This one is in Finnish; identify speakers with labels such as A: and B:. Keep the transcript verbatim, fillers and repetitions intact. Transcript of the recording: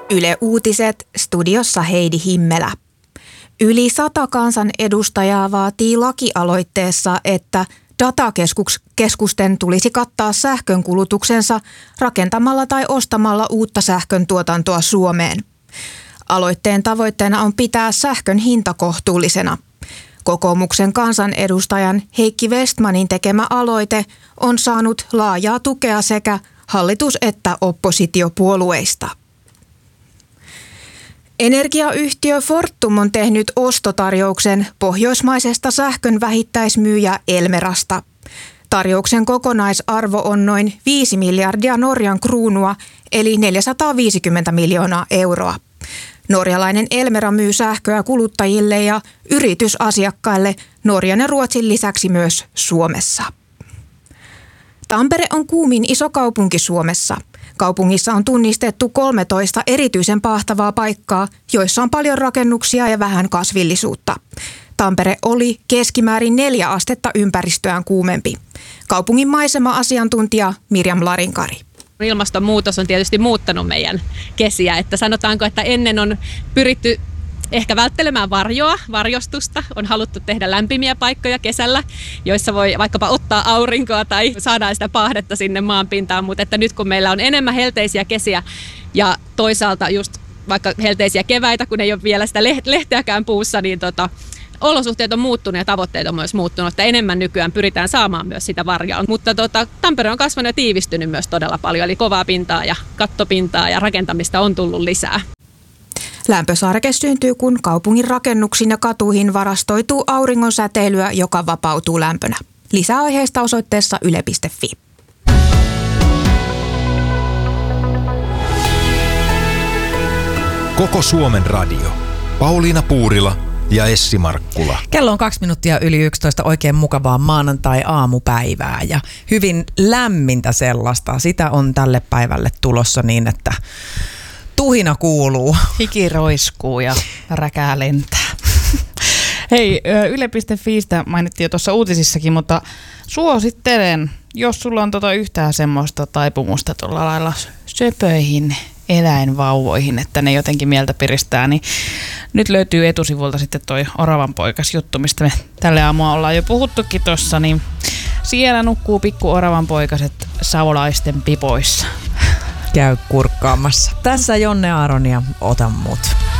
A: Yle Uutiset, studiossa Heidi Himmelä. Yli sata kansanedustajaa vaatii lakialoitteessa, että datakeskusten tulisi kattaa sähkönkulutuksensa rakentamalla tai ostamalla uutta sähkön tuotantoa Suomeen. Aloitteen tavoitteena on pitää sähkön hinta kohtuullisena. Kokoomuksen kansanedustajan Heikki Vestmanin tekemä aloite on saanut laajaa tukea sekä hallitus- että oppositiopuolueista. Energiayhtiö Fortum on tehnyt ostotarjouksen pohjoismaisesta sähkön vähittäismyyjä Elmerasta. Tarjouksen kokonaisarvo on noin viisi miljardia Norjan kruunua, eli neljäsataaviisikymmentä miljoonaa euroa. Norjalainen Elmera myy sähköä kuluttajille ja yritysasiakkaille Norjan ja Ruotsin lisäksi myös Suomessa. Tampere on kuumin iso kaupunki Suomessa. Kaupungissa on tunnistettu kolmetoista erityisen pahtavaa paikkaa, joissa on paljon rakennuksia ja vähän kasvillisuutta. Tampere oli keskimäärin neljä astetta ympäristöään kuumempi. Kaupungin maisema-asiantuntija Mirjam Larinkari.
B: Ilmastonmuutos on tietysti muuttanut meidän kesiä, että sanotaanko, että ennen on pyritty ehkä välttelemään varjoa, varjostusta. On haluttu tehdä lämpimiä paikkoja kesällä, joissa voi vaikkapa ottaa aurinkoa tai saadaan sitä paahdetta sinne maanpintaan, mutta että nyt kun meillä on enemmän helteisiä kesiä ja toisaalta just vaikka helteisiä keväitä, kun ei ole vielä sitä lehteäkään puussa, niin tota, olosuhteet on muuttunut ja tavoitteet on myös muuttunut, että enemmän nykyään pyritään saamaan myös sitä varjoa. Mutta tota, Tampere on kasvanut ja tiivistynyt myös todella paljon, eli kovaa pintaa ja kattopintaa ja rakentamista on tullut lisää.
A: Lämpösarke syntyy, kun kaupungin rakennuksiin ja katuihin varastoituu auringon säteilyä, joka vapautuu lämpönä. Lisää aiheesta osoitteessa yle piste fi.
C: Koko Suomen radio. Pauliina Puurila ja Essi Markkula.
D: Kello on kaksi minuuttia yli yksitoista, oikein mukavaa maanantai-aamupäivää ja hyvin lämmintä sellaista. Sitä on tälle päivälle tulossa niin, että tuhina kuuluu.
E: Hiki roiskuu ja räkää lentää. Hei, yle piste fiistä mainittiin jo tuossa uutisissakin, mutta suosittelen, jos sulla on tota yhtään semmoista taipumusta tuolla lailla söpöihin eläinvauvoihin, että ne jotenkin mieltä piristää, niin nyt löytyy etusivulta sitten toi Oravan poikas juttu, mistä me tälle aamua ollaan jo puhuttukin tuossa, niin siellä nukkuu pikku oravan poikaset savolaisten pipoissa.
D: Käy kurkkaamassa. Tässä Jonne Aaron ja Ota mut.